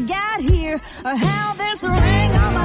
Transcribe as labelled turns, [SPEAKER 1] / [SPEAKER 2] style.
[SPEAKER 1] got here, or how there's a ring on the